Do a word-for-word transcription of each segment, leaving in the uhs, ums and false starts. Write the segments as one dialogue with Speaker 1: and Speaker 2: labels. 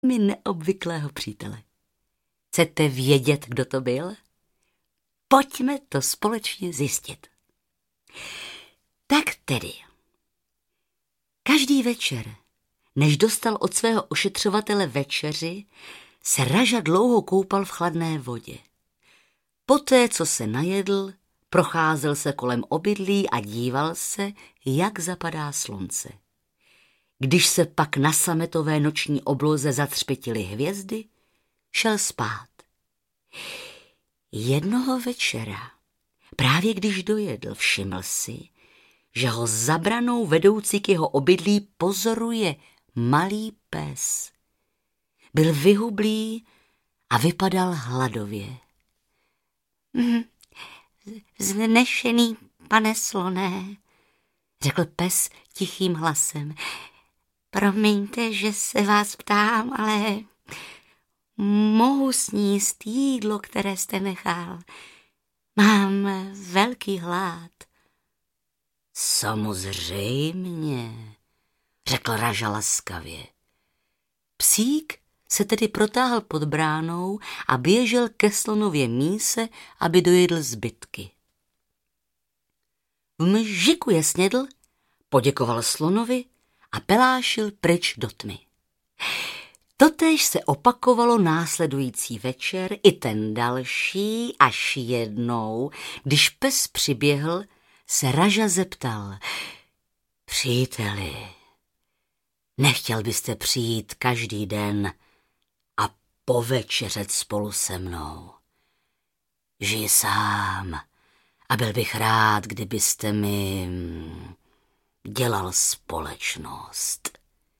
Speaker 1: mi neobvyklého přítele. Chcete vědět, kdo to byl? Pojďme to společně zjistit. Tak tedy, každý večer, než dostal od svého ošetřovatele večeři, se Raža dlouho koupal v chladné vodě. Poté, co se najedl, procházel se kolem obydlí a díval se, jak zapadá slunce. Když se pak na sametové noční obloze zatřpětily hvězdy, šel spát. Jednoho večera, právě když dojedl, všiml si, že ho za branou vedoucí k jeho obydlí pozoruje malý pes. Byl vyhublý a vypadal hladově. Hm, Vznešený pane slone, řekl pes tichým hlasem. Promiňte, že se vás ptám, ale mohu sníst jídlo, které jste nechal. Mám velký hlad. Samozřejmě, řekl Raža laskavě. Psík se tedy protáhl pod bránou a běžel ke slonově míse, aby dojedl zbytky. V mžiku je snědl, poděkoval slonovi a pelášil pryč do tmy. Totéž se opakovalo následující večer i ten další, až jednou, když pes přiběhl, se Raža zeptal. Příteli, nechtěl byste přijít každý den a povečeřet spolu se mnou? Žij sám a byl bych rád, kdybyste mi dělal společnost.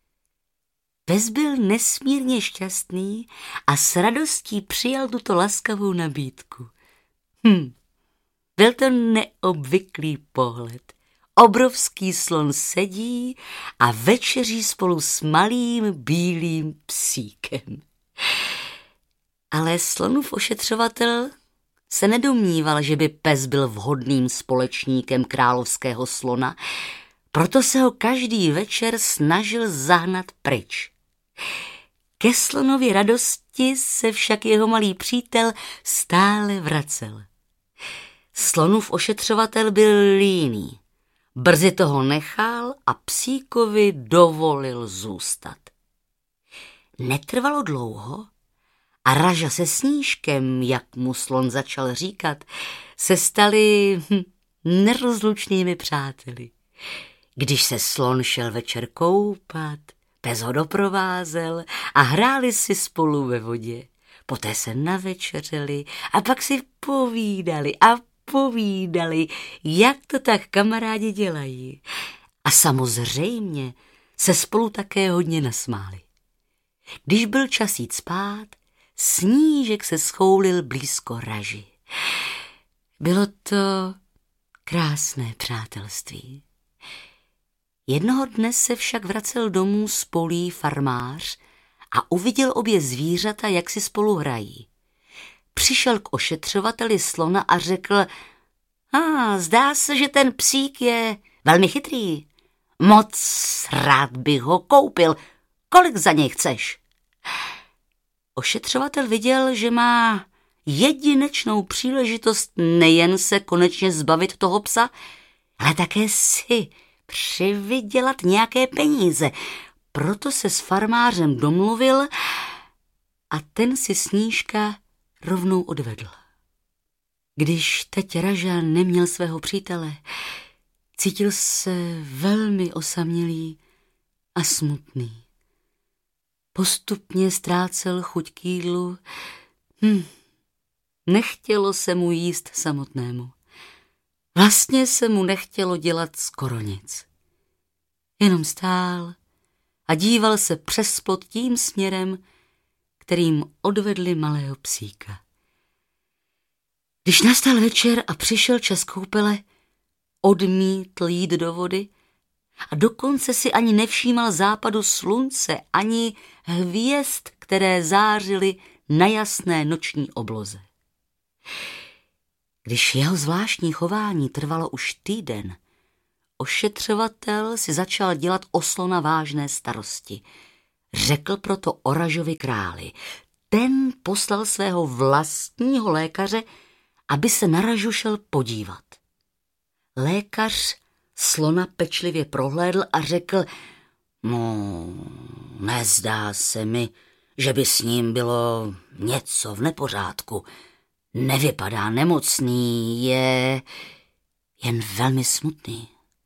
Speaker 1: Pes byl nesmírně šťastný a s radostí přijal tuto laskavou nabídku. Hm, byl to neobvyklý pohled. Obrovský slon sedí a večeří spolu s malým bílým psíkem. Ale slonův ošetřovatel se nedomníval, že by pes byl vhodným společníkem královského slona, proto se ho každý večer snažil zahnat pryč. Ke slonově radosti se však jeho malý přítel stále vracel. Slonův ošetřovatel byl líný. Brzy toho nechal a psíkovi dovolil zůstat. Netrvalo dlouho a Raža se Snížkem, jak mu slon začal říkat, se stali hm, nerozlučnými přáteli. Když se slon šel večer koupat, pes ho doprovázel a hráli si spolu ve vodě. Poté se navečeřeli a pak si povídali a povídali, jak to tak kamarádi dělají. A samozřejmě se spolu také hodně nasmáli. Když byl čas jít spát, Snížek se schoulil blízko Raži. Bylo to krásné přátelství. Jednoho dne se však vracel domů z polí farmář a uviděl obě zvířata, jak si spolu hrají. Přišel k ošetřovateli slona a řekl, a zdá se, že ten psík je velmi chytrý. Moc rád bych ho koupil. Kolik za něj chceš? Ošetřovatel viděl, že má jedinečnou příležitost nejen se konečně zbavit toho psa, ale také si přivydělat nějaké peníze. Proto se s farmářem domluvil a ten si Snížka rovnou odvedl. Když teď Raža neměl svého přítele, cítil se velmi osamělý a smutný. Postupně ztrácel chuť k jídlu. Hm, nechtělo se mu jíst samotnému. Vlastně se mu nechtělo dělat skoro nic. Jenom stál a díval se přes plot tím směrem, kterým odvedli malého psíka. Když nastal večer a přišel čas koupele, odmítl jít do vody a dokonce si ani nevšímal západu slunce, ani hvězd, které zářily na jasné noční obloze. Když jeho zvláštní chování trvalo už týden, ošetřovatel si začal dělat o slona vážné starosti. Řekl proto Oražovi králi. Ten poslal svého vlastního lékaře, aby se na Ražu šel podívat. Lékař slona pečlivě prohlédl a řekl, no, nezdá se mi, že by s ním bylo něco v nepořádku. Nevypadá nemocný, je jen velmi smutný.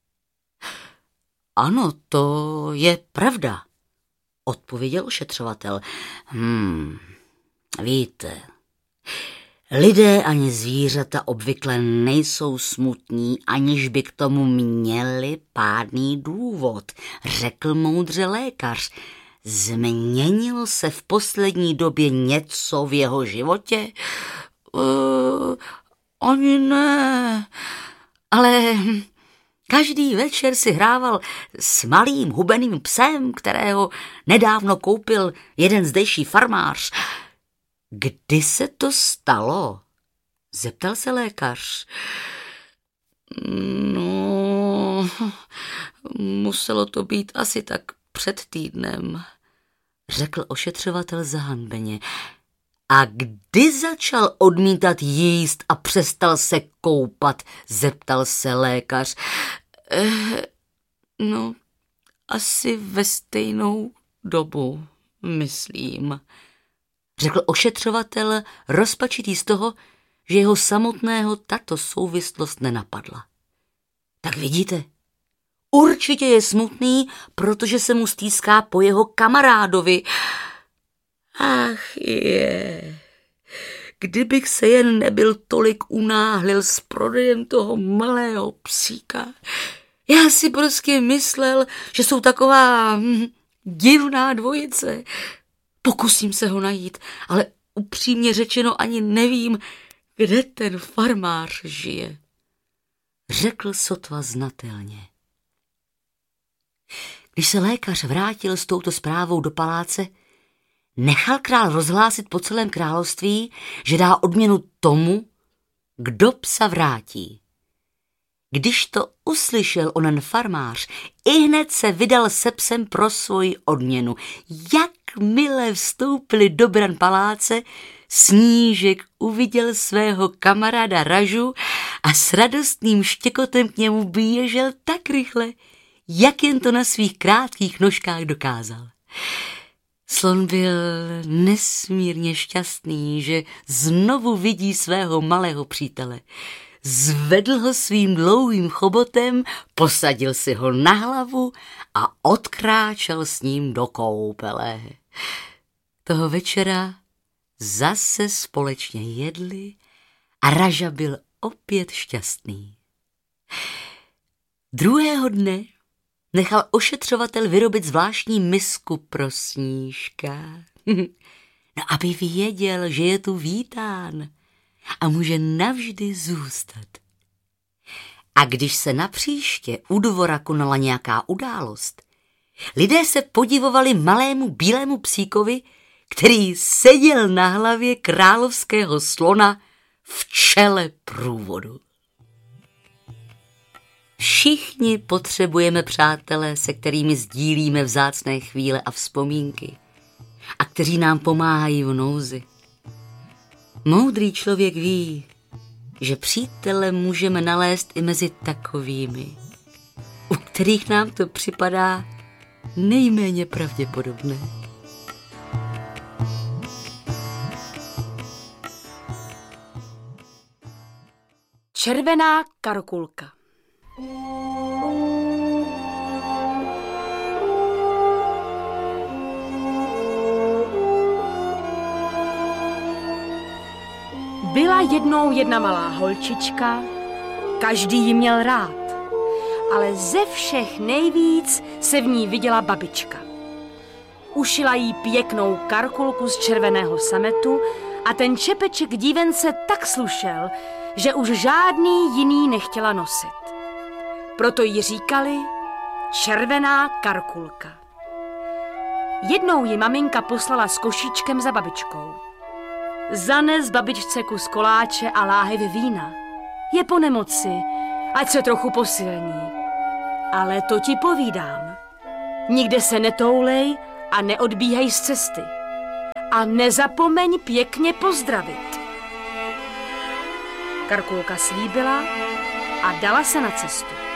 Speaker 1: Ano, to je pravda, odpověděl ošetřovatel. Hmm, víte, lidé ani zvířata obvykle nejsou smutní, aniž by k tomu měli pádný důvod, řekl moudře lékař. Změnilo se v poslední době něco v jeho životě? Uh, ani ne, ale každý večer si hrával s malým hubeným psem, kterého nedávno koupil jeden zdejší farmář. Kdy se to stalo? Zeptal se lékař. No, muselo to být asi tak před týdnem, řekl ošetřovatel zahanbeně. A kdy začal odmítat jíst a přestal se koupat, zeptal se lékař. Eh, no, asi ve stejnou dobu, myslím, řekl ošetřovatel, rozpačitý z toho, že jeho samotného tato souvislost nenapadla. Tak vidíte, určitě je smutný, protože se mu stýská po jeho kamarádovi. Ach je, kdybych se jen nebyl tolik unáhlil s prodejem toho malého psíka. Já si prostě myslel, že jsou taková hm, divná dvojice. Pokusím se ho najít, ale upřímně řečeno ani nevím, kde ten farmář žije, řekl sotva znatelně. Když se lékař vrátil s touto zprávou do paláce, nechal král rozhlásit po celém království, že dá odměnu tomu, kdo psa vrátí. Když to uslyšel onen farmář, ihned se vydal se psem pro svoji odměnu. Jakmile vstoupili do bran paláce, Snížek uviděl svého kamaráda Ražu a s radostným štěkotem k němu běžel tak rychle, jak jen to na svých krátkých nožkách dokázal. Slon byl nesmírně šťastný, že znovu vidí svého malého přítele. Zvedl ho svým dlouhým chobotem, posadil si ho na hlavu a odkráčel s ním do koupele. Toho večera zase společně jedli a Raža byl opět šťastný. Druhého dne nechal ošetřovatel vyrobit zvláštní misku pro Snížka, no aby věděl, že je tu vítán a může navždy zůstat. A když se napříště u dvora konala nějaká událost, lidé se podivovali malému bílému psíkovi, který seděl na hlavě královského slona v čele průvodu. Všichni potřebujeme přátelé, se kterými sdílíme vzácné chvíle a vzpomínky a kteří nám pomáhají v nouzi. Moudrý člověk ví, že přítele můžeme nalézt i mezi takovými, u kterých nám to připadá nejméně pravděpodobné.
Speaker 2: Červená karkulka. Byla jednou jedna malá holčička, každý ji měl rád, ale ze všech nejvíc se v ní viděla babička. Ušila jí pěknou karkulku z červeného sametu a ten čepeček dívence tak slušel, že už žádný jiný nechtěla nosit. Proto jí říkali červená karkulka. Jednou ji maminka poslala s košíčkem za babičkou. Zanes babičce kus koláče a láhev vína. Je po nemoci, ať se trochu posilní. Ale to ti povídám. Nikde se netoulej a neodbíhej z cesty. A nezapomeň pěkně pozdravit. Karkulka slíbila a dala se na cestu.